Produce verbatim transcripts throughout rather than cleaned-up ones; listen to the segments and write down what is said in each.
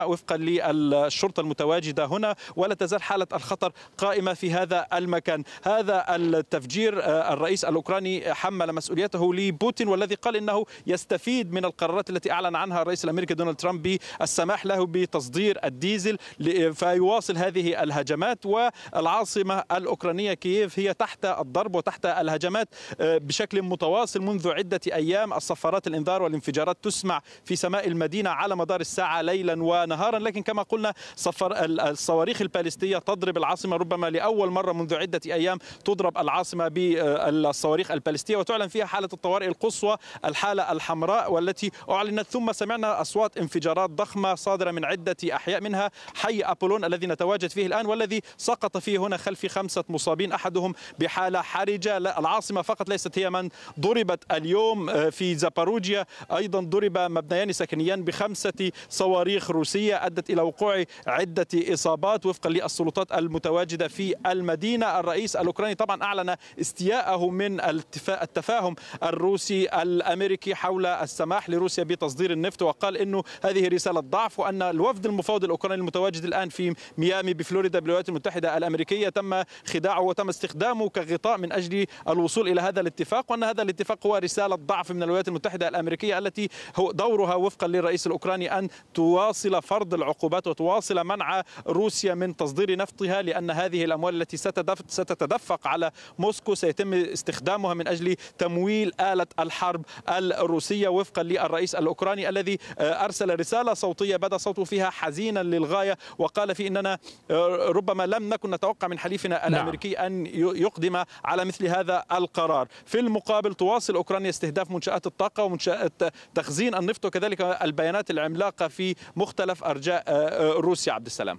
وفقا للشرطة المتواجدة هنا، ولا تزال حالة الخطر قائمة في هذا المكان. هذا التفجير الرئيس الأوكراني حمل مسؤوليته لبوتين، والذي قال إنه يستفيد من القرارات التي أعلن عنها الرئيس الأمريكي دونالد ترامب بالسماح له بتصدير الديزل، فيواصل هذه الهجمات. والعاصمة الأوكرانية كييف هي تحت الضرب وتحت الهجمات بشكل متواصل منذ عدة أيام. الصفارات الإنذار والانفجارات تسمع في سماء المدينة على مدار الساعة ليلا ونهارا، لكن كما قلنا صفر الصواريخ البالستية تضرب العاصمة. ربما لأول مرة منذ عدة أيام تضرب العاصمة بالصواريخ البالستية وتعلن فيها حالة الطوارئ القصوى، الحالة الحمراء، والتي أعلنت. ثم سمعنا أصوات انفجارات ضخمة صادرة من عدة أحياء، منها حي أبولون الذي نتواجد فيه الآن، والذي سقط فيه هنا خلفي خمسة مصابين، أحدهم بحالة حرجة. العاصمة فقط ليست هي من ضربت اليوم، في زاباروجيا أيضا ضرب مبنيان سكنيان بخمسة صواريخ روسية أدت إلى وقوع عدة إصابات وفقا للسلطات المتواجدة في المدينة. الرئيس الأوكراني طبعا أعلن استياءه من التفاهم الروسي الأمريكي حول السماح لروسيا بتصدير النفط، وقال إنه هذه رسالة ضعف، وأن الوفد المفاوض الأوكراني المتواجد الآن في ميامي بفلوريدا بالولايات المتحدة الأمريكية تم خداعه وتم استخدامه كغطاء من أجل الوصول إلى هذا الاتفاق، وأن هذا الاتفاق هو رسالة ضعف من الولايات المتحدة الأمريكية التي هو دورها وفقا للرئيس الأوكراني أن تواصل فرض العقوبات وتواصل منع روسيا من تصدير نفطها، لأن هذه الأموال التي ستتدفق على موسكو سيتم استخدامها من أجل تمويل آلة الحرب الروسية، وفقا للرئيس الأوكراني الذي أرسل رسالة صوتية بدا صوته فيها حزينا للغاية، وقال في إننا ربما لم نكن نتوقع من حليفنا الأمريكي أن يقدم على مثل هذا القرار. في المقابل تواصل أوكرانيا استهداف منشآت الطاقة ومنشآت تخزين النفط وكذلك البيانات العملاقة في مختلف أرجاء روسيا. عبد السلام،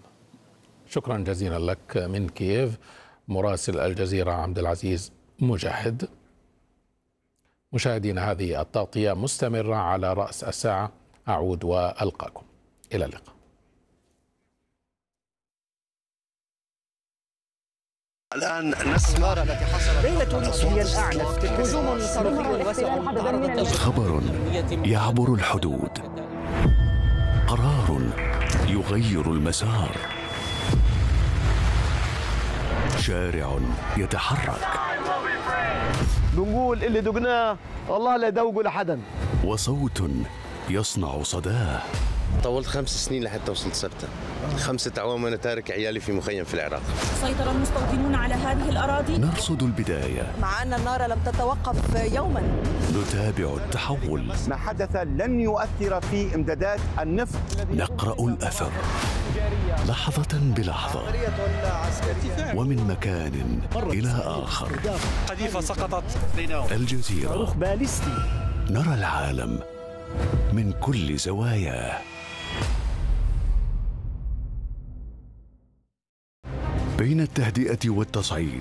شكرا جزيلا لك من كييف مراسل الجزيرة عبد العزيز مجاهد. مشاهدينا، هذه التغطية مستمرة على رأس الساعة. أعود وألقاكم إلى اللقاء. الآن نسمع التي حصلت ليلة روسيا أعلنت هجوم صاروخي واسع. خبر يعبر الحدود، قرار يغير المسار، شارع يتحرك، بنقول اللي دقناه والله لا يدوقوا لحدا، وصوت يصنع صداه. طولت خمس سنين لحتى وصلت سبتة، خمسة أعوام وأنا تارك عيالي في مخيم في العراق. سيطر المستوطنون على هذه الأراضي. نرصد البداية مع أن النار لم تتوقف يوما. نتابع التحول. ما حدث لن يؤثر في إمدادات النفط. نقرأ الأثر لحظة بلحظة ومن مكان إلى آخر. قذيفة سقطت. الجزيرة نرى العالم من كل زواياه. بين التهدئة والتصعيد،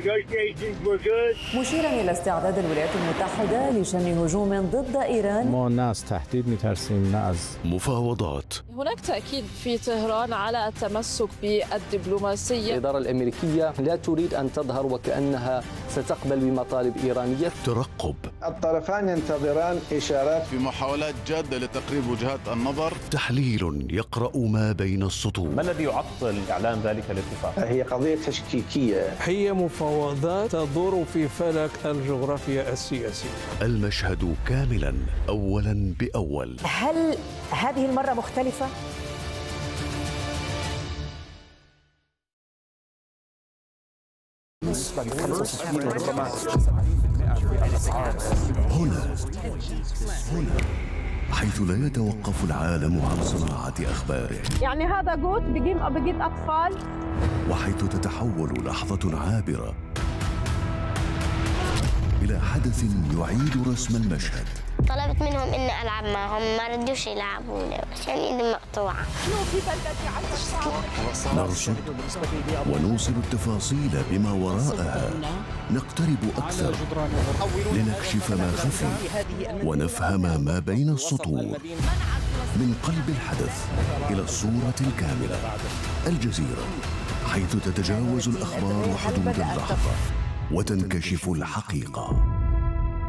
مشيرا إلى استعداد الولايات المتحدة لشن هجوم ضد إيران. ما الناس تهديد مترسين ناس. مفاوضات. هناك تأكيد في طهران على التمسك بالدبلوماسية. الإدارة الأمريكية لا تريد أن تظهر وكأنها ستقبل بمطالب إيرانية. ترقب. الطرفان ينتظران إشارات في محاولات جادة لتقريب وجهات النظر. تحليل يقرأ ما بين السطور. ما الذي يعطل إعلان ذلك الاتفاق؟ هي قضية تشكيكية، هي مفاوضات تدور في فلك الجغرافيا السياسية. المشهد كاملا أولا بأول. هل هذه المرة مختلفة؟ هنا هنا حيث لا يتوقف العالم عن صناعة أخباره، يعني هذا جوت بيجيب بيجيب أطفال، وحيث تتحول لحظة عابرة إلى حدث يعيد رسم المشهد. طلبت منهم إني ألعب معهم، ما ردوش يلعبوني عشان إيدي مقطوعة. نرصد ونوصل التفاصيل بما وراءها، نقترب أكثر لنكشف ما خفي ونفهم ما بين السطور. من قلب الحدث إلى الصورة الكاملة، الجزيرة، حيث تتجاوز الأخبار حدود اللحظة وتنكشف الحقيقة.